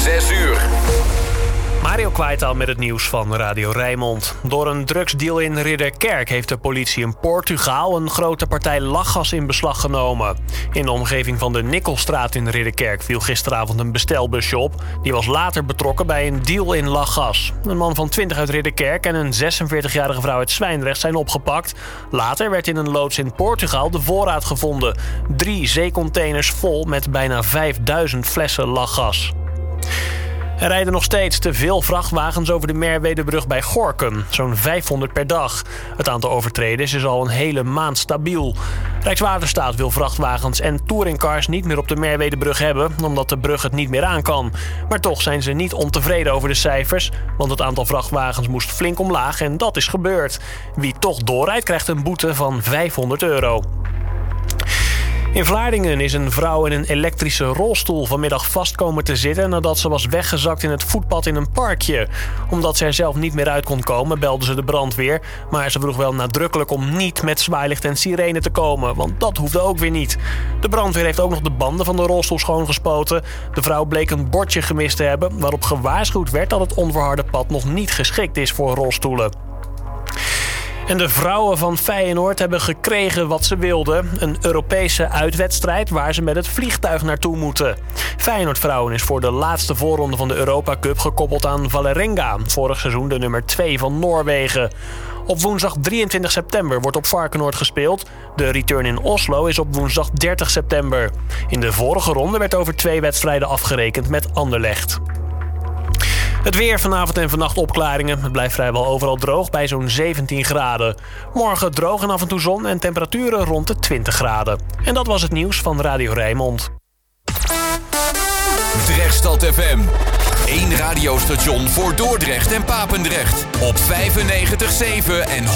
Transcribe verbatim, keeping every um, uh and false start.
zes uur. Mario Kwaitaal met het nieuws van Radio Rijnmond. Door een drugsdeal in Ridderkerk heeft de politie in Portugal een grote partij lachgas in beslag genomen. In de omgeving van de Nikkelstraat in Ridderkerk viel gisteravond een bestelbusje op. Die was later betrokken bij een deal in lachgas. Een man van twintig uit Ridderkerk en een zesenveertigjarige vrouw uit Zwijndrecht zijn opgepakt. Later werd in een loods in Portugal de voorraad gevonden. Drie zeecontainers vol met bijna vijfduizend flessen lachgas. Er rijden nog steeds te veel vrachtwagens over de Merwedebrug bij Gorinchem. Zo'n vijfhonderd per dag. Het aantal overtreders is al een hele maand stabiel. Rijkswaterstaat wil vrachtwagens en touringcars niet meer op de Merwedebrug hebben, omdat de brug het niet meer aan kan. Maar toch zijn ze niet ontevreden over de cijfers, want het aantal vrachtwagens moest flink omlaag en dat is gebeurd. Wie toch doorrijdt krijgt een boete van vijfhonderd euro. In Vlaardingen is een vrouw in een elektrische rolstoel vanmiddag vast komen te zitten nadat ze was weggezakt in het voetpad in een parkje. Omdat ze er zelf niet meer uit kon komen, belde ze de brandweer. Maar ze vroeg wel nadrukkelijk om niet met zwaailicht en sirene te komen, want dat hoefde ook weer niet. De brandweer heeft ook nog de banden van de rolstoel schoongespoten. De vrouw bleek een bordje gemist te hebben waarop gewaarschuwd werd dat het onverharde pad nog niet geschikt is voor rolstoelen. En de vrouwen van Feyenoord hebben gekregen wat ze wilden. Een Europese uitwedstrijd waar ze met het vliegtuig naartoe moeten. Feyenoord Vrouwen is voor de laatste voorronde van de Europa Cup gekoppeld aan Vålerenga. Vorig seizoen de nummer twee van Noorwegen. Op woensdag drieëntwintig september wordt op Varkenoord gespeeld. De return in Oslo is op woensdag dertig september. In de vorige ronde werd over twee wedstrijden afgerekend met Anderlecht. Het weer vanavond en vannacht opklaringen. Het blijft vrijwel overal droog bij zo'n zeventien graden. Morgen droog en af en toe zon en temperaturen rond de twintig graden. En dat was het nieuws van Radio Rijnmond. Drechtstad F M. Eén radiostation voor Dordrecht en Papendrecht. Op vijfennegentig komma zeven en